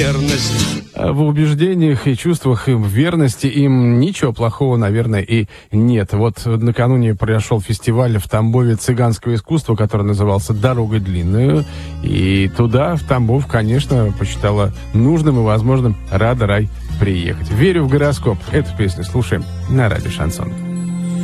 В убеждениях и чувствах им верности им ничего плохого, наверное, и нет. Вот накануне прошел фестиваль в Тамбове цыганского искусства, который назывался «Дорога длинная». И туда, в Тамбов, конечно, посчитала нужным и возможным Рада Рай приехать. «Верю в гороскоп». Эту песню слушаем на радио «Шансон».